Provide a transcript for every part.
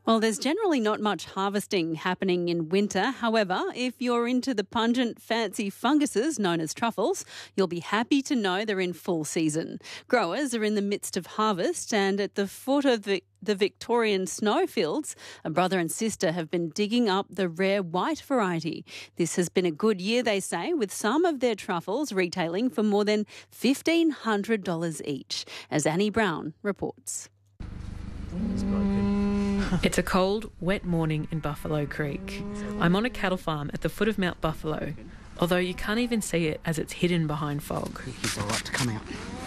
Well, there's generally not much harvesting happening in winter. However, if you're into the pungent, fancy funguses known as truffles, you'll be happy to know they're in full season. Growers are in the midst of harvest, and at the foot of the Victorian snowfields, a brother and sister have been digging up the rare white variety. This has been a good year, they say, with some of their truffles retailing for more than $1,500 each, as Annie Brown reports. It's a cold, wet morning in Buffalo Creek. I'm on a cattle farm at the foot of Mount Buffalo, although you can't even see it as it's hidden behind fog. He's all right to come out.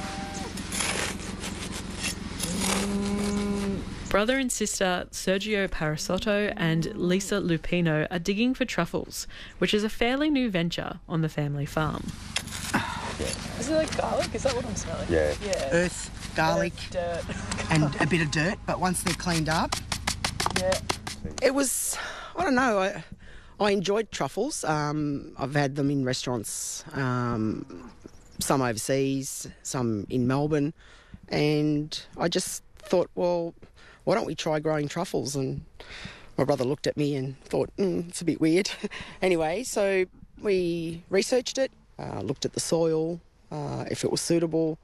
Brother and sister Sergio Parasotto and Lisa Lupino are digging for truffles, which is a fairly new venture on the family farm. Is it like garlic? Is that what I'm smelling? Yeah. Earth, garlic, dirt. and a bit of dirt, but once they're cleaned up... Yeah. It was, I don't know, I enjoyed truffles. I've had them in restaurants, some overseas, some in Melbourne, and I just thought, well, why don't we try growing truffles? And my brother looked at me and thought, it's a bit weird. Anyway, so we researched it, looked at the soil, if it was suitable,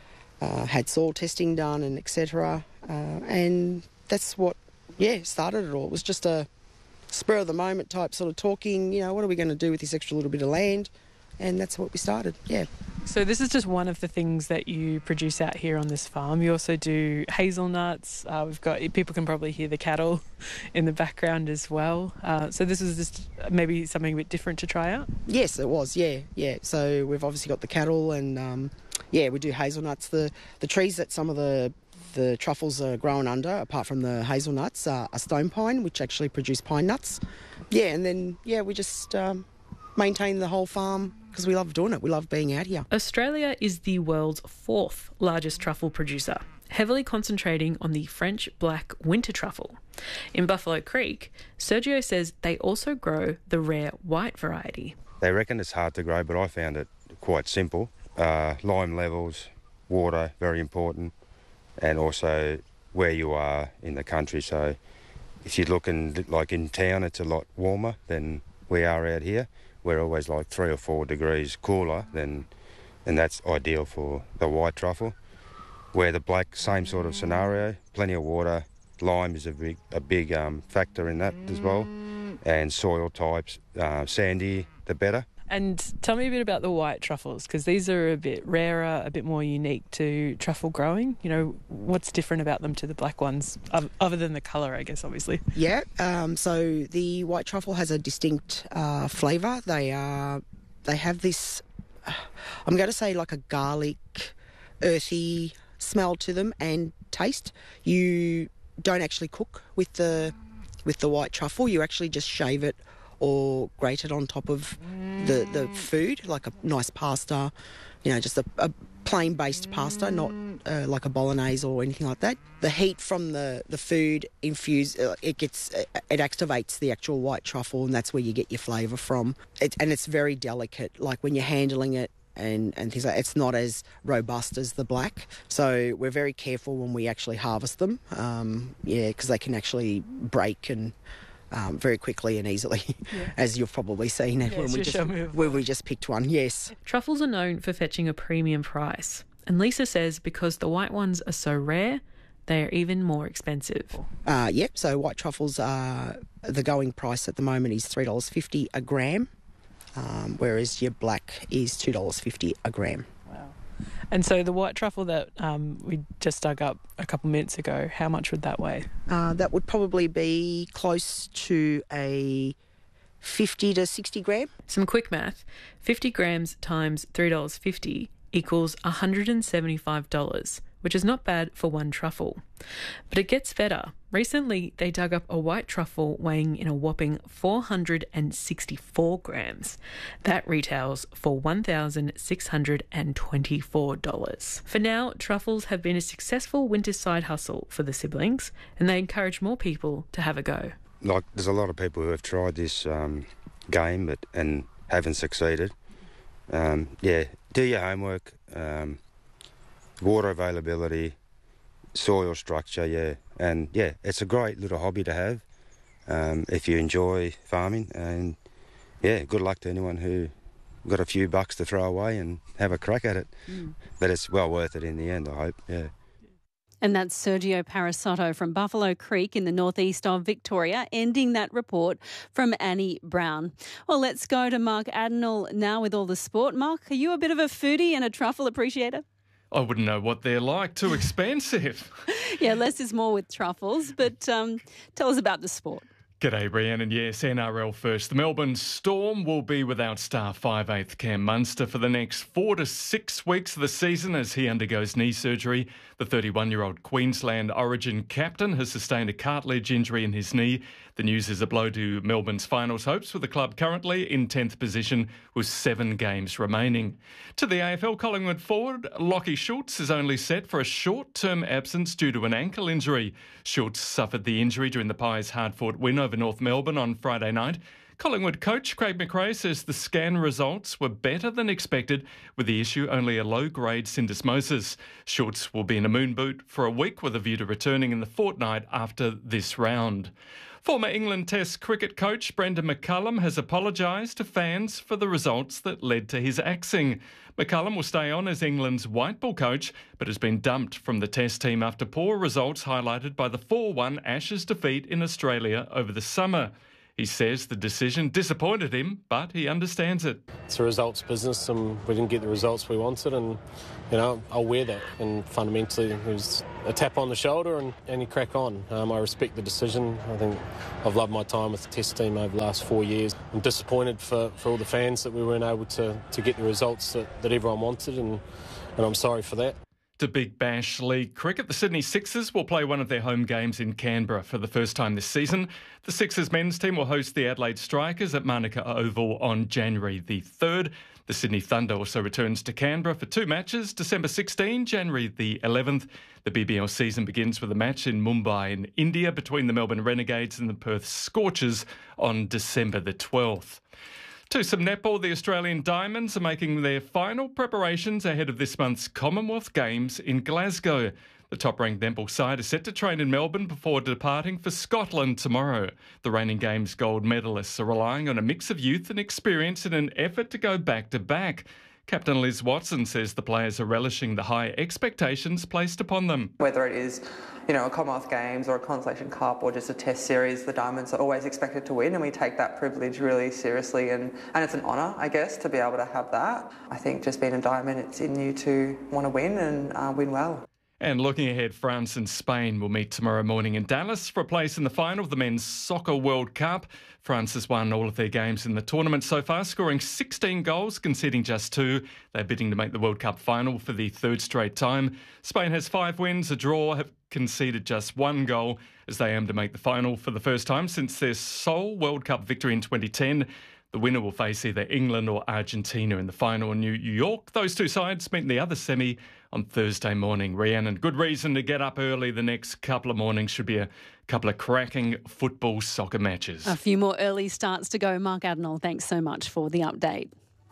had soil testing done and etc. And that's what started it all. It was just a spur of the moment type sort of talking, what are we going to do with this extra little bit of land? And that's what we started, yeah. So this is just one of the things that you produce out here on this farm. You also do hazelnuts. We've got, people can probably hear the cattle in the background as well. So this was just maybe something a bit different to try out? Yes, it was, yeah. So we've obviously got the cattle and, we do hazelnuts. The trees that some of the truffles are grown under, apart from the hazelnuts, are stone pine, which actually produce pine nuts. Yeah, and then, we just maintain the whole farm because we love doing it. We love being out here. Australia is the world's fourth largest truffle producer, heavily concentrating on the French black winter truffle. In Buffalo Creek, Sergio says they also grow the rare white variety. They reckon it's hard to grow, but I found it quite simple. Lime levels, water, very important, and also where you are in the country. So if you're looking like in town, it's a lot warmer than we are out here. We're always like 3 or 4 degrees cooler and that's ideal for the white truffle. Where the black, same sort of scenario, plenty of water. Lime is a big factor in that as well. And soil types, sandy, the better. And tell me a bit about the white truffles, because these are a bit rarer, a bit more unique to truffle growing. What's different about them to the black ones, other than the colour, I guess, obviously? Yeah, so the white truffle has a distinct flavour. They have this, I'm going to say like a garlic, earthy smell to them and taste. You don't actually cook with the white truffle. You actually just shave it or grate it on top of the food, like a nice pasta, just a plain-based pasta, not like a bolognese or anything like that. The heat from the food it activates the actual white truffle, and that's where you get your flavour from. And it's very delicate, like when you're handling it and things like that, it's not as robust as the black. So we're very careful when we actually harvest them, because they can actually break and very quickly and easily, as you've probably seen when we just picked one, yes. Truffles are known for fetching a premium price, and Lisa says because the white ones are so rare, they are even more expensive. So white truffles the going price at the moment is $3.50 a gram, whereas your black is $2.50 a gram. And so the white truffle that we just dug up a couple minutes ago, how much would that weigh? That would probably be close to a 50 to 60 gram. Some quick math, 50 grams times $3.50 equals $175, which is not bad for one truffle. But it gets better. Recently, they dug up a white truffle weighing in a whopping 464 grams. That retails for $1,624. For now, truffles have been a successful winter side hustle for the siblings, and they encourage more people to have a go. Like, there's a lot of people who have tried this game and haven't succeeded. Do your homework. Water availability, soil structure, And yeah, it's a great little hobby to have if you enjoy farming. And yeah, good luck to anyone who got a few bucks to throw away and have a crack at it. But it's well worth it in the end, I hope, yeah. And that's Sergio Parasotto from Buffalo Creek in the northeast of Victoria, ending that report from Annie Brown. Well, let's go to Mark Adenall now with all the sport. Mark, are you a bit of a foodie and a truffle appreciator? I wouldn't know what they're like. Too expensive. Yeah, less is more with truffles, but tell us about the sport. G'day, Rhiannon. Yes, NRL first. The Melbourne Storm will be without star 5/8 Cam Munster for the next 4 to 6 weeks of the season as he undergoes knee surgery. The 31-year-old Queensland Origin captain has sustained a cartilage injury in his knee. The news is a blow to Melbourne's finals hopes, with the club currently in 10th position with 7 games remaining. To the AFL, Collingwood forward Lachie Schultz is only set for a short-term absence due to an ankle injury. Schultz suffered the injury during the Pies' hard-fought win over North Melbourne on Friday night. Collingwood coach Craig McRae says the scan results were better than expected, with the issue only a low-grade syndesmosis. Schultz will be in a moon boot for a week with a view to returning in the fortnight after this round. Former England Test cricket coach Brendan McCullum has apologised to fans for the results that led to his axing. McCullum will stay on as England's white ball coach, but has been dumped from the Test team after poor results highlighted by the 4-1 Ashes defeat in Australia over the summer. He says the decision disappointed him, but he understands it. It's a results business and we didn't get the results we wanted, and I'll wear that. And fundamentally it was a tap on the shoulder and you crack on. I respect the decision. I think I've loved my time with the Test team over the last 4 years. I'm disappointed for all the fans that we weren't able to get the results that everyone wanted, and I'm sorry for that. To Big Bash League cricket, the Sydney Sixers will play one of their home games in Canberra for the first time this season. The Sixers men's team will host the Adelaide Strikers at Manuka Oval on January the 3rd. The Sydney Thunder also returns to Canberra for 2 matches, December 16, January the 11th. The BBL season begins with a match in Mumbai in India between the Melbourne Renegades and the Perth Scorchers on December the 12th. To some netball, the Australian Diamonds are making their final preparations ahead of this month's Commonwealth Games in Glasgow. The top-ranked netball side is set to train in Melbourne before departing for Scotland tomorrow. The reigning Games gold medalists are relying on a mix of youth and experience in an effort to go back-to-back. Captain Liz Watson says the players are relishing the high expectations placed upon them. Whether it is, a Commonwealth Games or a Consolation Cup or just a Test series, the Diamonds are always expected to win, and we take that privilege really seriously, and it's an honour, I guess, to be able to have that. I think just being a Diamond, it's in you to want to win and win well. And looking ahead, France and Spain will meet tomorrow morning in Dallas for a place in the final of the Men's Soccer World Cup. France has won all of their games in the tournament so far, scoring 16 goals, conceding just 2. They're bidding to make the World Cup final for the 3rd straight time. Spain has 5 wins, a draw, have conceded just 1 goal as they aim to make the final for the first time since their sole World Cup victory in 2010. The winner will face either England or Argentina in the final in New York. Those 2 sides meet in the other semi on Thursday morning. Rhiannon, good reason to get up early the next couple of mornings. Should be a couple of cracking football soccer matches. A few more early starts to go. Mark Adenall, thanks so much for the update.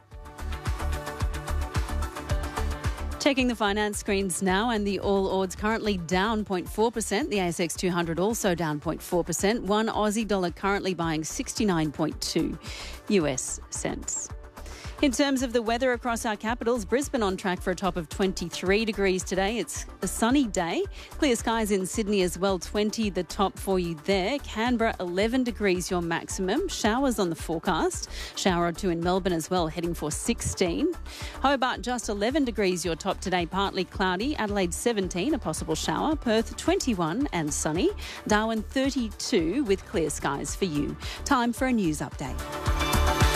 Checking the finance screens now, and the All Ords currently down 0.4%. The ASX 200 also down 0.4%. One Aussie dollar currently buying 69.2 US cents. In terms of the weather across our capitals, Brisbane on track for a top of 23 degrees today. It's a sunny day. Clear skies in Sydney as well, 20 the top for you there. Canberra, 11 degrees your maximum. Showers on the forecast. Shower or 2 in Melbourne as well, heading for 16. Hobart, just 11 degrees your top today, partly cloudy. Adelaide, 17, a possible shower. Perth, 21 and sunny. Darwin, 32 with clear skies for you. Time for a news update.